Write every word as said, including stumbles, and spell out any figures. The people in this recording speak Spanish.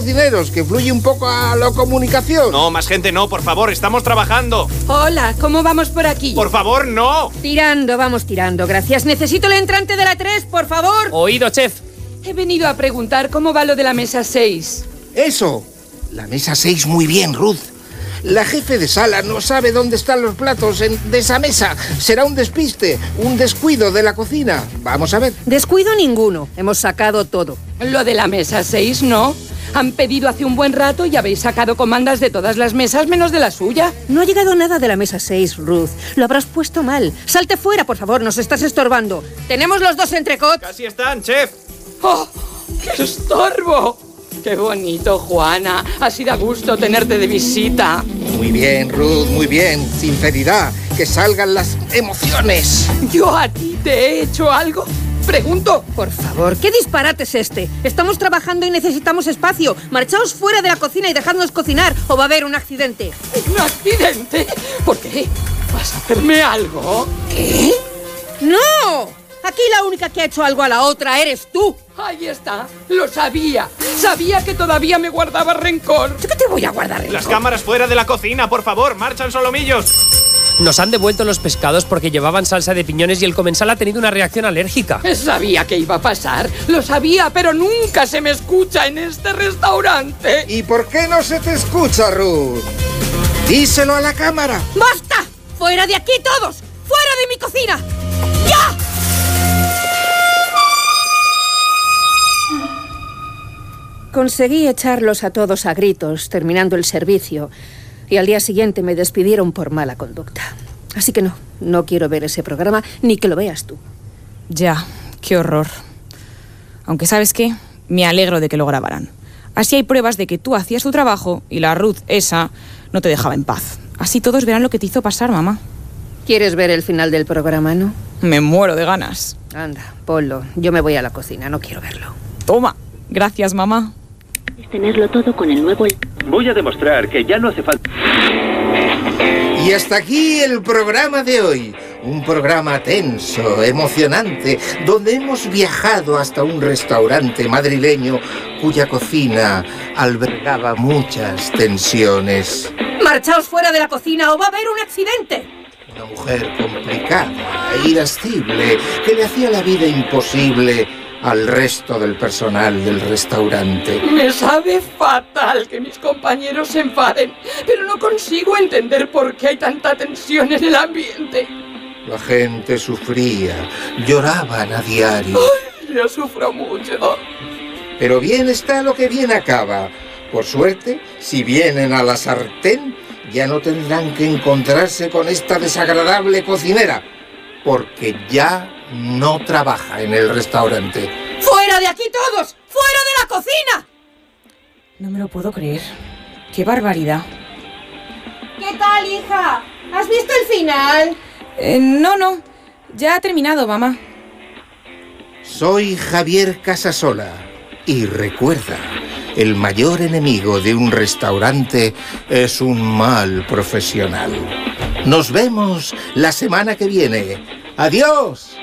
cocineros, que fluye un poco a la comunicación. No, más gente no, por favor, estamos trabajando. Hola, ¿cómo vamos por aquí? Por favor, no. Tirando, vamos tirando, gracias. Necesito el entrante de la tres, por favor. Oído, chef. He venido a preguntar cómo va lo de la mesa seis. Eso, la mesa seis muy bien, Ruth. La jefe de sala no sabe dónde están los platos en, de esa mesa. Será un despiste, un descuido de la cocina. Vamos a ver. Descuido ninguno, hemos sacado todo. Lo de la mesa seis, ¿no? Han pedido hace un buen rato y habéis sacado comandas de todas las mesas menos de la suya. No ha llegado nada de la mesa seis, Ruth. Lo habrás puesto mal. Salte fuera, por favor, nos estás estorbando. Tenemos los dos entrecots. Casi están, chef. ¡Oh! ¡Qué estorbo! ¡Qué bonito, Juana! Así da gusto tenerte de visita. Muy bien, Ruth, muy bien. Sinceridad, que salgan las emociones. ¿Yo a ti te he hecho algo? Pregunto. Por favor, ¿qué disparate es este? Estamos trabajando y necesitamos espacio. Marchaos fuera de la cocina y dejadnos cocinar o va a haber un accidente. ¿Un accidente? ¿Por qué? ¿Vas a hacerme algo? ¿Qué? ¡No! Aquí la única que ha hecho algo a la otra eres tú. Ahí está. Lo sabía. Sabía que todavía me guardaba rencor. ¿Yo qué te voy a guardar rencor? Las cámaras fuera de la cocina, por favor. Marchan solomillos. Nos han devuelto los pescados porque llevaban salsa de piñones y el comensal ha tenido una reacción alérgica. Sabía que iba a pasar. Lo sabía, pero nunca se me escucha en este restaurante. ¿Y por qué no se te escucha, Ruth? Díselo a la cámara. ¡Basta! ¡Fuera de aquí todos! ¡Fuera de mi cocina! ¡Ya! Conseguí echarlos a todos a gritos, terminando el servicio, y al día siguiente me despidieron por mala conducta. Así que no, no quiero ver ese programa, ni que lo veas tú. Ya, qué horror. Aunque, ¿sabes qué? Me alegro de que lo grabaran. Así hay pruebas de que tú hacías tu trabajo y la Ruth, esa, no te dejaba en paz. Así todos verán lo que te hizo pasar, mamá. ¿Quieres ver el final del programa, no? Me muero de ganas. Anda, ponlo. Yo me voy a la cocina, no quiero verlo. Toma. Gracias, mamá. Tenerlo todo con el nuevo... Voy a demostrar que ya no hace falta... Y hasta aquí el programa de hoy. Un programa tenso, emocionante, donde hemos viajado hasta un restaurante madrileño cuya cocina albergaba muchas tensiones. ¡Marchaos fuera de la cocina o va a haber un accidente! Una mujer complicada e irascible que le hacía la vida imposible al resto del personal del restaurante. Me sabe fatal que mis compañeros se enfaden, pero no consigo entender por qué hay tanta tensión en el ambiente. La gente sufría, lloraban a diario. Ay, yo sufro mucho. Pero bien está lo que bien acaba. Por suerte, si vienen a la sartén, ya no tendrán que encontrarse con esta desagradable cocinera, porque ya no trabaja en el restaurante. ¡Fuera de aquí todos! ¡Fuera de la cocina! No me lo puedo creer. ¡Qué barbaridad! ¿Qué tal, hija? ¿Has visto el final? Eh, no, no. Ya ha terminado, mamá. Soy Javier Casasola. Y recuerda, el mayor enemigo de un restaurante es un mal profesional. Nos vemos la semana que viene. ¡Adiós!